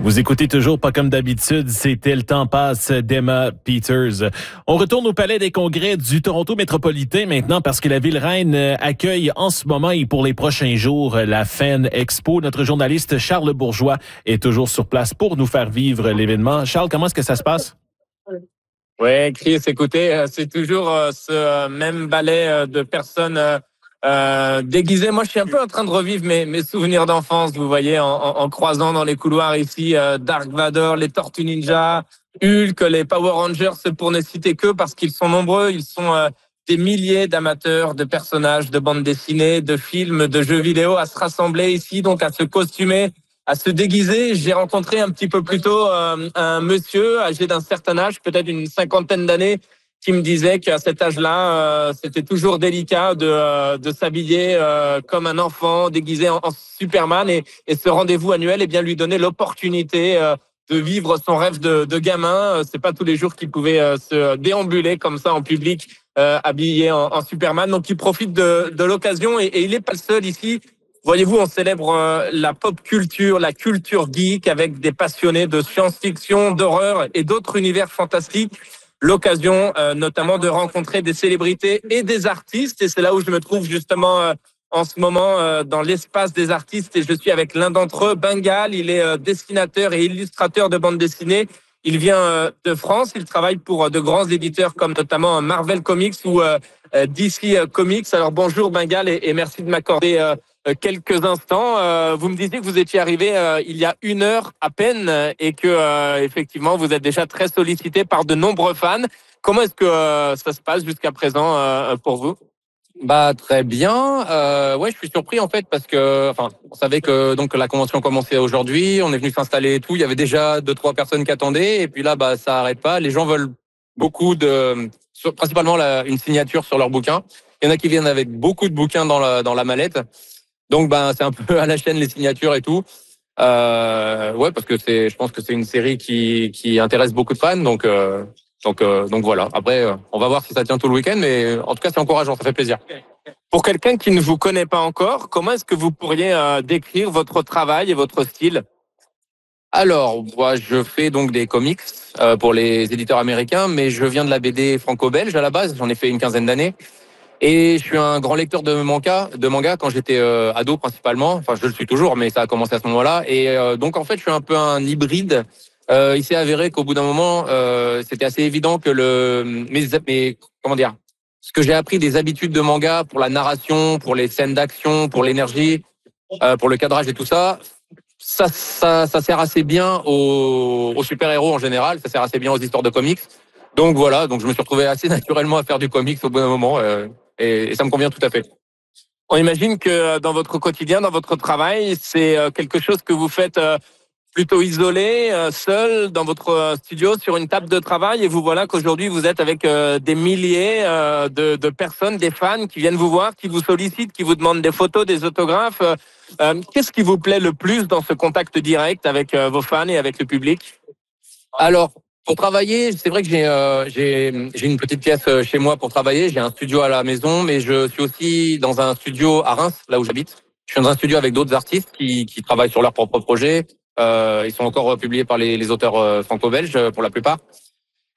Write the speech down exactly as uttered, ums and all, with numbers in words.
Vous écoutez toujours pas comme d'habitude, c'était Le temps passe d'Emma Peters. On retourne au Palais des Congrès du Toronto métropolitain maintenant parce que la ville reine accueille en ce moment et pour les prochains jours la Fan Expo. Notre journaliste Charles Bourgeois est toujours sur place pour nous faire vivre l'événement. Charles, comment est-ce que ça se passe? Oui, Chris, écoutez, c'est toujours ce même ballet de personnes euh, déguisées. Moi, je suis un peu en train de revivre mes, mes souvenirs d'enfance, vous voyez, en, en, en croisant dans les couloirs ici euh, Dark Vador, les Tortues Ninja, Hulk, les Power Rangers, pour ne citer que, parce qu'ils sont nombreux, ils sont euh, des milliers d'amateurs, de personnages, de bandes dessinées, de films, de jeux vidéo à se rassembler ici, donc à se costumer, à se déguiser. J'ai rencontré un petit peu plus tôt euh, un monsieur âgé d'un certain âge, peut-être une cinquantaine d'années, qui me disait qu'à cet âge-là, euh, c'était toujours délicat de, euh, de s'habiller euh, comme un enfant, déguisé en, en Superman. Et, et ce rendez-vous annuel, eh bien, lui donnait l'opportunité euh, de vivre son rêve de, de gamin. C'est pas tous les jours qu'il pouvait euh, se déambuler comme ça en public, euh, habillé en, en Superman. Donc, il profite de, de l'occasion et, et il n'est pas le seul ici. Voyez-vous, on célèbre euh, la pop culture, la culture geek avec des passionnés de science-fiction, d'horreur et d'autres univers fantastiques. L'occasion euh, notamment de rencontrer des célébrités et des artistes. Et c'est là où je me trouve justement euh, en ce moment euh, dans l'espace des artistes. Et je suis avec l'un d'entre eux, Bengal. Il est euh, dessinateur et illustrateur de bande dessinée. Il vient euh, de France. Il travaille pour euh, de grands éditeurs comme notamment Marvel Comics ou euh, D C Comics. Alors bonjour Bengal et, et merci de m'accorder euh, quelques instants. Euh, vous me disiez que vous étiez arrivé euh, il y a une heure à peine et que euh, effectivement vous êtes déjà très sollicité par de nombreux fans. Comment est-ce que euh, ça se passe jusqu'à présent euh, pour vous? Bah très bien. Euh, ouais, je suis surpris en fait parce que, enfin, on savait que donc la convention commençait aujourd'hui. On est venu s'installer et tout. Il y avait déjà deux trois personnes qui attendaient et puis là, bah ça arrête pas. Les gens veulent beaucoup de, sur, principalement la, une signature sur leur bouquin. Il y en a qui viennent avec beaucoup de bouquins dans la dans la mallette. Donc, ben, c'est un peu à la chaîne les signatures et tout. Euh, ouais, parce que c'est, je pense que c'est une série qui qui intéresse beaucoup de fans. Donc, euh, donc, euh, donc voilà. Après, euh, on va voir si ça tient tout le week-end, mais en tout cas, c'est encourageant, ça fait plaisir. Pour quelqu'un qui ne vous connaît pas encore, comment est-ce que vous pourriez euh, décrire votre travail et votre style? Alors, moi, je fais donc des comics euh, pour les éditeurs américains, mais je viens de la B D franco-belge à la base. J'en ai fait une quinzaine d'années. Et je suis un grand lecteur de manga, de manga quand j'étais euh, ado principalement. Enfin, je le suis toujours, mais ça a commencé à ce moment-là. Et euh, donc, en fait, je suis un peu un hybride. Euh, il s'est avéré qu'au bout d'un moment, euh, c'était assez évident que le, mes, mes, comment dire, ce que j'ai appris des habitudes de manga pour la narration, pour les scènes d'action, pour l'énergie, euh, pour le cadrage et tout ça, ça, ça, ça sert assez bien aux, aux super-héros en général. Ça sert assez bien aux histoires de comics. Donc voilà, donc je me suis retrouvé assez naturellement à faire du comics au bout d'un moment. Euh, Et, et ça me convient tout à fait. On imagine que dans votre quotidien, dans votre travail, c'est quelque chose que vous faites plutôt isolé, seul, dans votre studio, sur une table de travail. Et vous voilà qu'aujourd'hui, vous êtes avec des milliers de, de personnes, des fans qui viennent vous voir, qui vous sollicitent, qui vous demandent des photos, des autographes. Qu'est-ce qui vous plaît le plus dans ce contact direct avec vos fans et avec le public? Alors, pour travailler, c'est vrai que j'ai euh, j'ai j'ai une petite pièce chez moi pour travailler. J'ai un studio à la maison, mais je suis aussi dans un studio à Reims, là où j'habite. Je suis dans un studio avec d'autres artistes qui qui travaillent sur leurs propres projets. Euh, ils sont encore publiés par les, les auteurs franco-belges pour la plupart.